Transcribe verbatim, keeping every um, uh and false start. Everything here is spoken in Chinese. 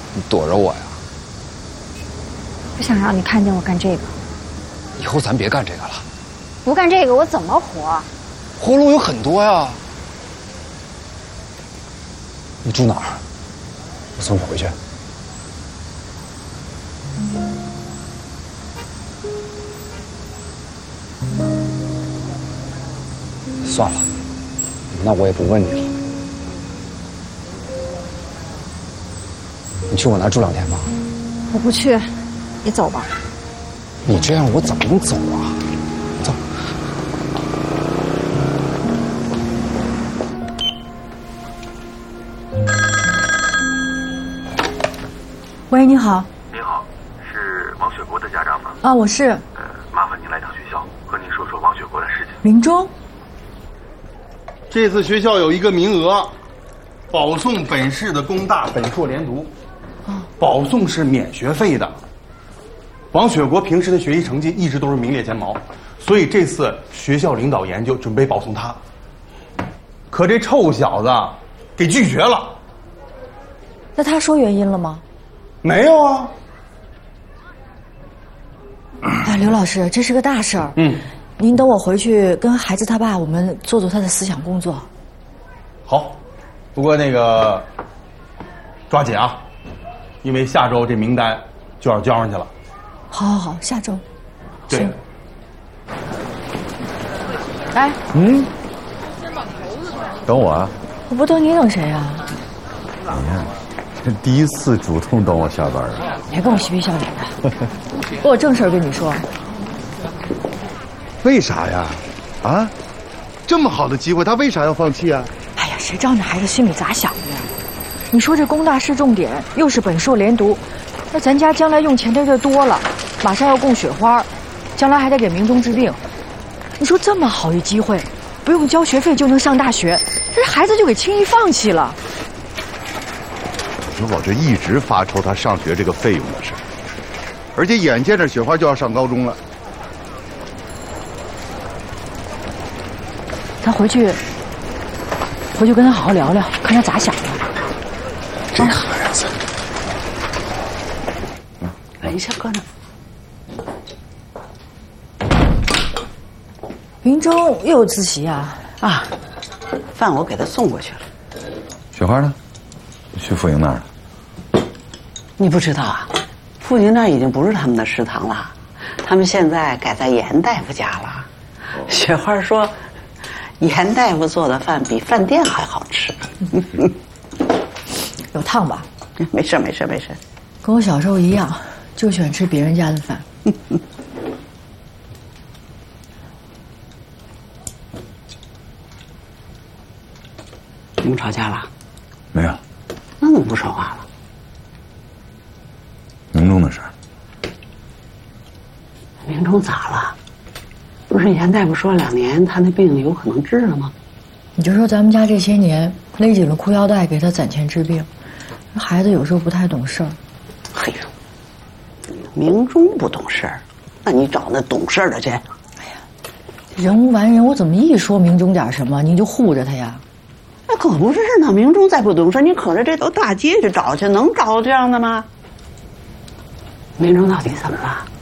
你躲着我呀？ 不想让你看见我干这个。 以后咱别干这个了。 不干这个我怎么活？ 活路有很多呀。你住哪儿？我送你回去。算了，那我也不问你了。你去我那儿住两天吧。 我不去，你走吧。 你这样我怎么能走啊？走。 喂，你好。 您好，是王雪国的家长吗？ 啊，我是。 呃，麻烦您来趟学校，和您说说王雪国的事情。 明中。 这次学校有一个名额，保送本市的工大本硕连读。啊，保送是免学费的。王雪国平时的学习成绩一直都是名列前茅，所以这次学校领导研究准备保送他。可这臭小子给拒绝了。 那他说原因了吗？ 没有啊。 啊，刘老师，这是个大事儿。 嗯， 您等我回去跟孩子他爸，我们做做他的思想工作。 好，不过那个抓紧啊，因为下周这名单就要交上去了。 好好好，下周。 对。 哎， 嗯，等我啊。 我不等你等谁啊？ 你看，这第一次主动等我下班了。 别跟我嬉皮笑脸的，我有正事跟你说。 为啥呀？啊，这么好的机会，他为啥要放弃啊？ 哎呀，谁知道那孩子心里咋想的呀？你说这工大是重点，又是本硕连读，那咱家将来用钱的就多了，马上要供雪花，将来还得给明中治病。你说这么好一机会，不用交学费就能上大学，这孩子就给轻易放弃了。 我这一直发愁他上学这个费用的事，而且眼见着雪花就要上高中了。 咱回去，回去跟他好好聊聊，看他咋想的。 这孩子， 哎，小哥呢？ 明中又有自习啊？ 啊，饭我给他送过去了。 雪花呢？去傅莹那儿了。 你不知道啊？傅莹那儿已经不是他们的食堂了，他们现在改在严大夫家了。雪花说，严大夫做的饭比饭店还好吃。 有烫吧？ 没事没事没事。 跟我小时候一样，就喜欢吃别人家的饭。 你们吵架了？ 没有。 那怎么不说话了？ 明中的事儿。 明中咋了？不是严大夫说两年他那病有可能治了吗？ 你就说咱们家这些年勒紧了裤腰带给他攒钱治病，孩子有时候不太懂事儿。 嘿呦，明中不懂事儿，那你找那懂事儿的去。哎呀，人无完人，我怎么一说明中点什么，你就护着他呀？ 那可不是呢，明中再不懂事，你可着这头大街去找去，能找这样的吗？明中到底怎么了？